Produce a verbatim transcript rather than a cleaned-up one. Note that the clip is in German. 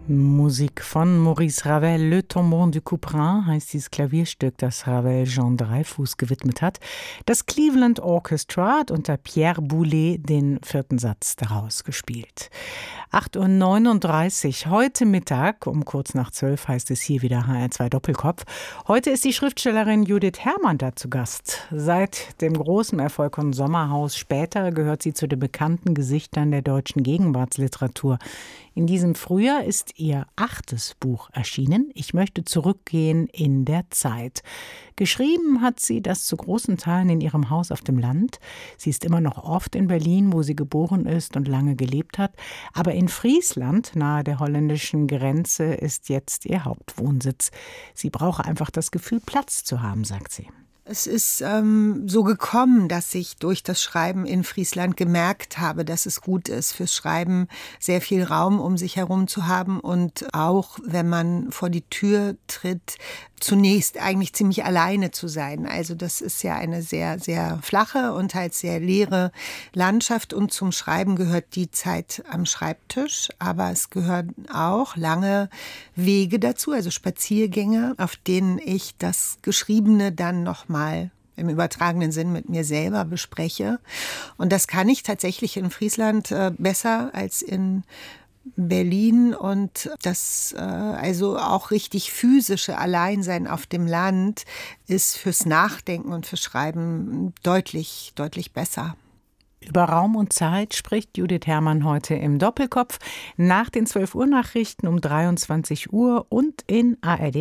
Musik von Maurice Ravel. Le Tombeau du Couperin heißt dieses Klavierstück, das Ravel Jean Dreyfus gewidmet hat. Das Cleveland Orchestra hat unter Pierre Boulez den vierten Satz daraus gespielt. acht Uhr neununddreißig, heute Mittag um kurz nach zwölf heißt es hier wieder H R zwei Doppelkopf. Heute ist die Schriftstellerin Judith Herrmann da zu Gast. Seit dem großen Erfolg von Sommerhaus später gehört sie zu den bekannten Gesichtern der deutschen Gegenwartsliteratur. In diesem Frühjahr ist ihr achtes Buch erschienen. Ich möchte zurückgehen in der Zeit. Geschrieben hat sie das zu großen Teilen in ihrem Haus auf dem Land. Sie ist immer noch oft in Berlin, wo sie geboren ist und lange gelebt hat. Aber in Friesland, nahe der holländischen Grenze, ist jetzt ihr Hauptwohnsitz. Sie brauche einfach das Gefühl, Platz zu haben, sagt sie. Es ist ähm, so gekommen, dass ich durch das Schreiben in Friesland gemerkt habe, dass es gut ist, fürs Schreiben sehr viel Raum um sich herum zu haben und auch, wenn man vor die Tür tritt, zunächst eigentlich ziemlich alleine zu sein. Also das ist ja eine sehr, sehr flache und halt sehr leere Landschaft und zum Schreiben gehört die Zeit am Schreibtisch, aber es gehören auch lange Wege dazu, also Spaziergänge, auf denen ich das Geschriebene dann nochmal im übertragenen Sinn mit mir selber bespreche. Und das kann ich tatsächlich in Friesland äh, besser als in Berlin und das äh, also auch richtig physische Alleinsein auf dem Land ist fürs Nachdenken und fürs Schreiben deutlich, deutlich besser. Über Raum und Zeit spricht Judith Herrmann heute im Doppelkopf nach den zwölf Uhr Nachrichten um dreiundzwanzig Uhr und in A R D